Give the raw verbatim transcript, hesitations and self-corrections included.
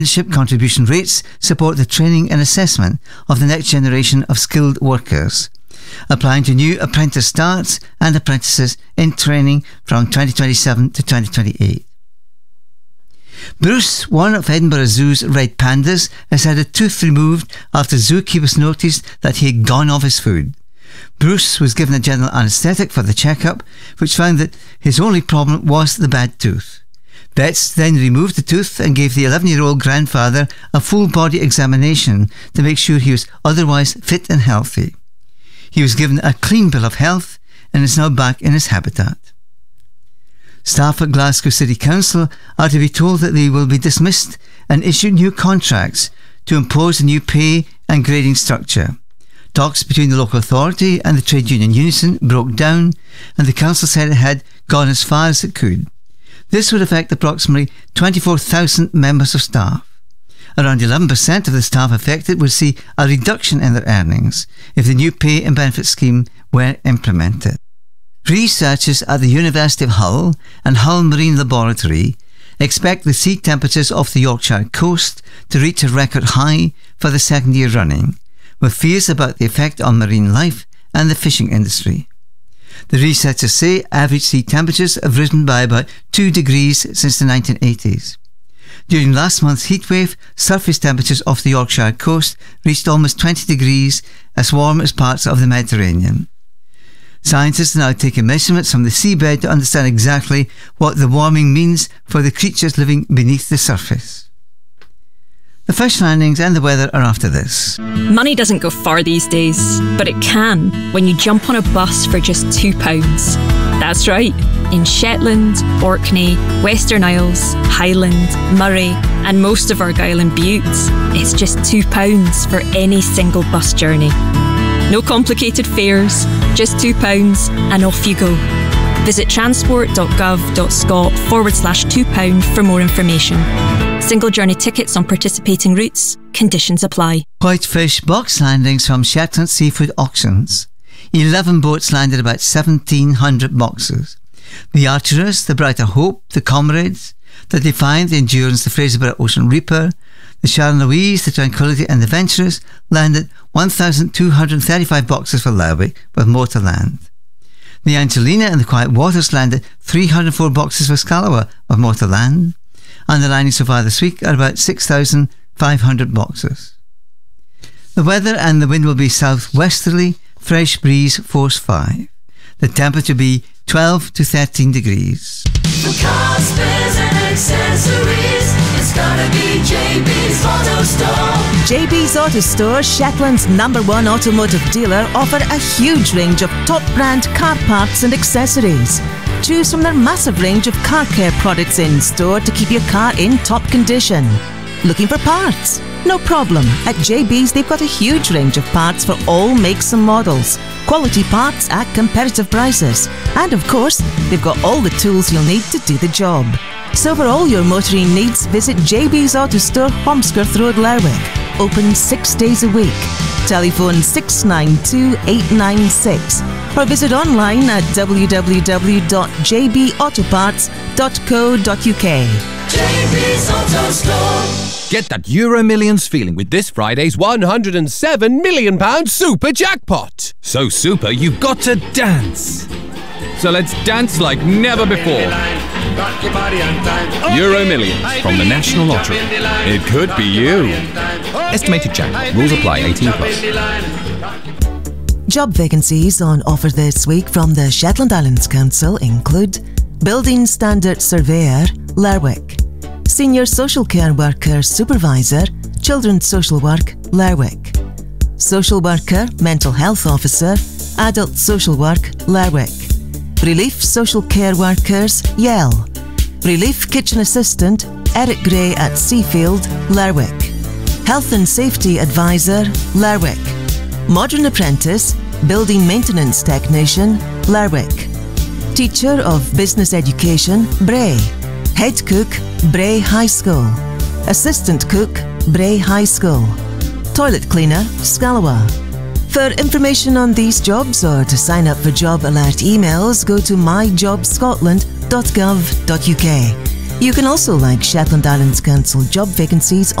Apprenticeship contribution rates support the training and assessment of the next generation of skilled workers, applying to new apprentice starts and apprentices in training from twenty twenty-seven to twenty twenty-eight. Bruce, one of Edinburgh Zoo's red pandas, has had a tooth removed after zookeepers noticed that he had gone off his food. Bruce was given a general anaesthetic for the checkup, which found that his only problem was the bad tooth. Vets then removed the tooth and gave the eleven-year-old grandfather a full-body examination to make sure he was otherwise fit and healthy. He was given a clean bill of health and is now back in his habitat. Staff at Glasgow City Council are to be told that they will be dismissed and issue new contracts to impose a new pay and grading structure. Talks between the local authority and the trade union Unison broke down, and the council said it had gone as far as it could. This would affect approximately twenty-four thousand members of staff. Around eleven percent of the staff affected would see a reduction in their earnings if the new pay and benefit scheme were implemented. Researchers at the University of Hull and Hull Marine Laboratory expect the sea temperatures off the Yorkshire coast to reach a record high for the second year running, with fears about the effect on marine life and the fishing industry. The researchers say average sea temperatures have risen by about two degrees since the nineteen eighties. During last month's heatwave, surface temperatures off the Yorkshire coast reached almost twenty degrees, as warm as parts of the Mediterranean. Scientists are now taking measurements from the seabed to understand exactly what the warming means for the creatures living beneath the surface. The fish landings and the weather are after this. Money doesn't go far these days, but it can when you jump on a bus for just two pounds. That's right, in Shetland, Orkney, Western Isles, Highland, Murray and most of Argyll and Bute, it's just two pounds for any single bus journey. No complicated fares, just two pounds and off you go. Visit transport.gov.scot forward slash two pound for more information. Single journey tickets on participating routes. Conditions apply. Whitefish box landings from Shetland Seafood Auctions. eleven boats landed about seventeen hundred boxes. The Archeress, the Brighter Hope, the Comrades, the Defiant, the Endurance, the Fraserburgh Ocean Reaper, the Sharon Louise, the Tranquility and the Venturous landed one thousand two hundred thirty-five boxes for Lerwick, with more to land. The Angelina and the Quiet Waters landed three hundred four boxes for Scalawa, with more to land. And the landings so far this week are about six thousand five hundred boxes. The weather and the wind will be southwesterly, fresh breeze force five. The temperature will be twelve to thirteen degrees. For cars, spares and accessories, it's gotta be J B's Auto Store. J B's Auto Store, Shetland's number one automotive dealer, offer a huge range of top brand car parts and accessories. Choose from their massive range of car care products in store to keep your car in top condition. Looking for parts? No problem. At J B's they've got a huge range of parts for all makes and models. Quality parts at competitive prices. And of course, they've got all the tools you'll need to do the job. So for all your motoring needs, visit J B's Auto Store, Holmskirth Road, Lerwick. Open six days a week. Telephone six nine two eight nine six or visit online at w w w dot j b auto parts dot co dot u k. J B's Auto Store. Get that Euro Millions feeling with this Friday's one hundred seven million pound super jackpot. So super, you've got to dance. So let's dance like never before. Euro Millions from the National Lottery. It could be you. Estimated jackpot. Rules apply. eighteen plus. Job vacancies on offer this week from the Shetland Islands Council include Building Standard Surveyor, Lerwick; Senior Social Care Worker Supervisor, Children's Social Work, Lerwick; Social Worker, Mental Health Officer, Adult Social Work, Lerwick; Relief Social Care Workers, Yell; Relief Kitchen Assistant, Eric Gray at Seafield, Lerwick; Health and Safety Advisor, Lerwick; Modern Apprentice, Building Maintenance Technician, Lerwick; Teacher of Business Education, Bray; Head Cook, Bray High School; Assistant Cook, Bray High School; Toilet Cleaner, Scalawa. For information on these jobs or to sign up for job alert emails, go to my job scotland dot gov dot u k. You can also like Shetland Islands Council job vacancies